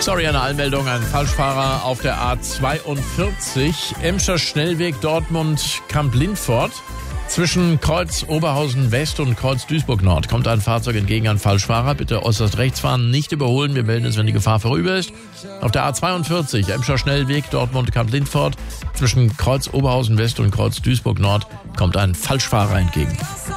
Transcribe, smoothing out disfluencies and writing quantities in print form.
Sorry an der Anmeldung, ein Falschfahrer auf der A42, Emscher Schnellweg Dortmund Kamp-Lindfort. Zwischen Kreuz Oberhausen West und Kreuz Duisburg Nord kommt ein Fahrzeug entgegen, ein Falschfahrer. Bitte äußerst rechts fahren, nicht überholen. Wir melden es, wenn die Gefahr vorüber ist. Auf der A42, Emscher Schnellweg Dortmund Kamp-Lindfort. Zwischen Kreuz Oberhausen West und Kreuz Duisburg Nord kommt ein Falschfahrer entgegen.